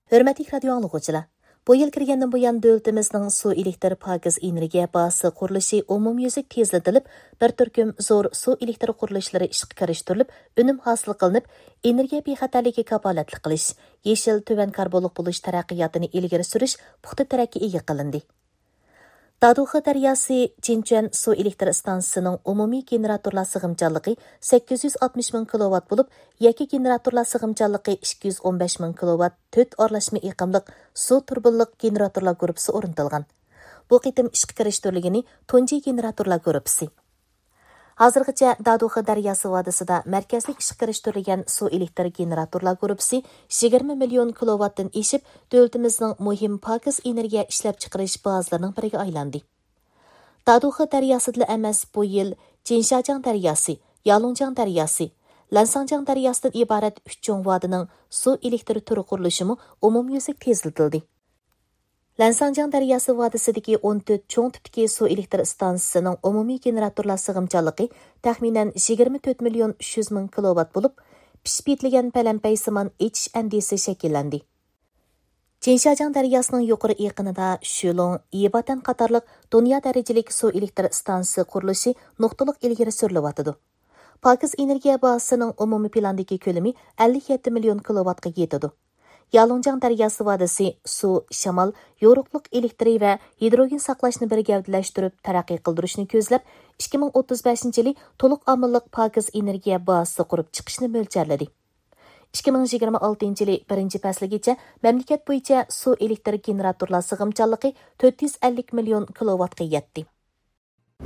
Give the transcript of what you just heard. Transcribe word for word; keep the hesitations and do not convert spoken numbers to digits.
Hörmətli radio anlıqçılar, bu yıl kirgəndən bu yan dövlətimizдің su elektr pakiz energiya bazası qurilishi umumyüzlük tezlatilib, bir türküm zor su elektr qurilishları işqa kirishtirilib, önüm hasil qilinib, energiya bexatarligi kafolatli qilish, yeşil tövən karbonluq bo'lish taraqqiyotini ilgari surish puxta tarakki ega qilindi. Daduxa daryosi Jinchuan su elektr stansiyasining umumiy generatorlar sig'imchanligi sakkiz yuz oltmish ming kilovat bo'lib, yakka generatorlar sig'imchanligi ikki yuz o'n besh ming kilovat to'rt aralashma iqimliq suv turbinliq generatorlar guruhi o'rnatilgan. Bu qitim ishga kirishtirilgani tunji generatorlar guruhi. Hozirgacha Daduxa daryosi vodisida markazlik ishga kirishtirilgan suv elektr generatorlar guruhi yigirma million kilovatdan eshib, davlatimizning muhim pakiz energiya ishlab chiqarish bazalarining biriga aylandi. Daduxa daryosida emas, bu yil Jinshajiang daryosi, Yalongjiang daryosi, Lansangjiang daryosidan iborat uch cho'ng vodining suv elektr turi qurilishimi umumyuzlik tezlatildi. Lansangjiang daryosi vodisidagi o'n to'rt cho'ng tipdagi suv elektr stansiyasining umumiy generatorlar sig'imchanligi taxminan yigirma to'rt million uch yuz ming kilovat bo'lib, pishib yetilgan palampay simon ichish andisi shakllandi. Jinshajiang daryosining yuqori yaqinida Shulong, Yibatan qatorliq dunyo darajalik suv elektr stansiyasi qurilishi nuqtaliq ilgari surilyotidi. Pakiz energiya bazasining umumiy plandagi ko'lami ellik yetti million kilovatga yetadi. Yalongjiang daryosi vodisi suv, shamol, yo'riqliq elektri va hidrogen saqlashni bir gavdalashtirib taraqqiy qildirishni ko'zlab, ikki ming o'ttiz beshinchi yili to'liq omillik pakiz energiya bazasi qurib chiqishni mo'ljalladi. ikki ming yigirma oltinchi yili birinchi fasligacha mamlakat bo'yicha suv elektr generatorlar sig'imchanligi to'rt yuz ellik million kilovatga yetdi.